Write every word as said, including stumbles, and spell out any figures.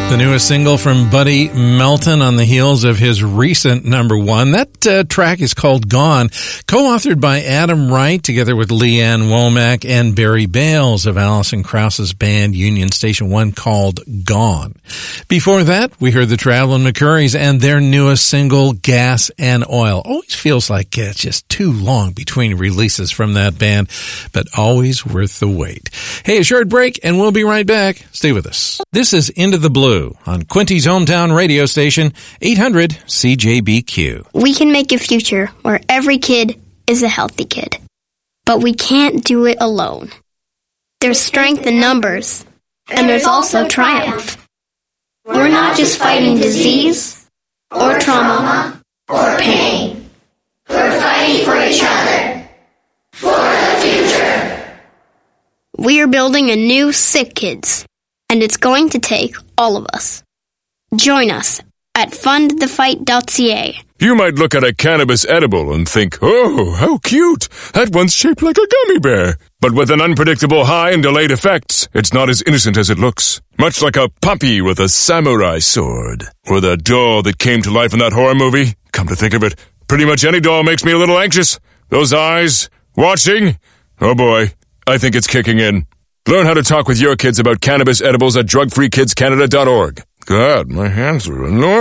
The newest single from Buddy Melton on the heels of his recent number one. That uh, track is called Gone, co-authored by Adam Wright together with Leanne Womack and Barry Bales of Alison Krauss's band Union Station One, called Gone. Before that, we heard the Traveling McCurries and their newest single, Gas and Oil. Always feels like it's just too long between releases from that band, but always worth the wait. Hey, a short break and we'll be right back. Stay with us. This is Into the Blue on Quinty's hometown radio station, eight hundred C J B Q. We can make a future where every kid is a healthy kid. But we can't do it alone. There's strength in numbers, and there's also triumph. We're not just fighting disease, or trauma, or pain. We're fighting for each other, for the future. We are building a new Sick Kids, and it's going to take all of us. Join us at fund the fight dot c a. You might look at a cannabis edible and think, oh, how cute. That one's shaped like a gummy bear. But with an unpredictable high and delayed effects, it's not as innocent as it looks. Much like a puppy with a samurai sword. Or the doll that came to life in that horror movie. Come to think of it, pretty much any doll makes me a little anxious. Those eyes, watching, oh boy, I think it's kicking in. Learn how to talk with your kids about cannabis edibles at drug free kids canada dot org. God, my hands are enormous.